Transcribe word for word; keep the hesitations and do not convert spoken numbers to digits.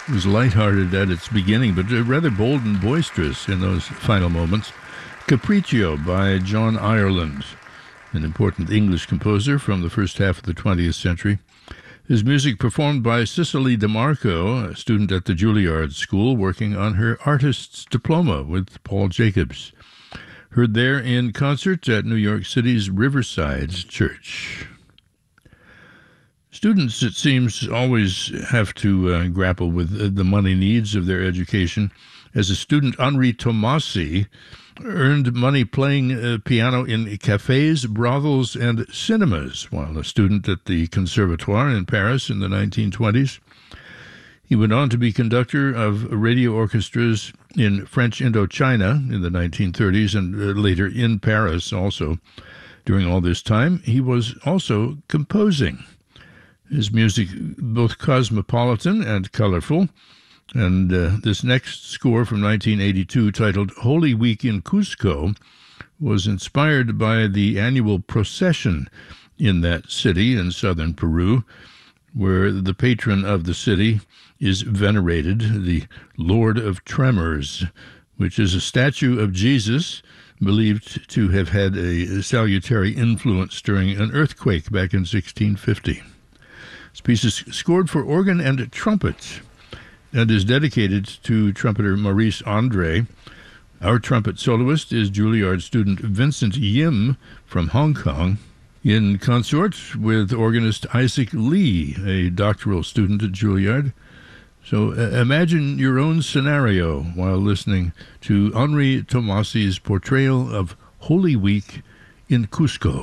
It was lighthearted at its beginning, but rather bold and boisterous in those final moments. Capriccio by John Ireland, an important English composer from the first half of the twentieth century. His music performed by Cicely DeMarco, a student at the Juilliard School working on her artist's diploma with Paul Jacobs. Heard there in concert at New York City's Riverside Church. Students, it seems, always have to uh, grapple with the money needs of their education. As a student, Henri Tomasi earned money playing uh, piano in cafes, brothels, and cinemas while a student at the Conservatoire in Paris in the nineteen twenties. He went on to be conductor of radio orchestras in French Indochina in the nineteen thirties and uh, later in Paris also. During all this time, he was also composing. His music both cosmopolitan and colorful, and uh, this next score from nineteen eighty-two, titled Holy Week in Cusco, was inspired by the annual procession in that city in southern Peru, where the patron of the city is venerated, the Lord of Tremors, which is a statue of Jesus believed to have had a salutary influence during an earthquake back in sixteen fifty. This piece is scored for organ and trumpet and is dedicated to trumpeter Maurice Andre. Our trumpet soloist is Juilliard student Vincent Yim from Hong Kong, in consort with organist Isaac Lee, a doctoral student at Juilliard. So uh, imagine your own scenario while listening to Henri Tomasi's portrayal of Holy Week in Cusco.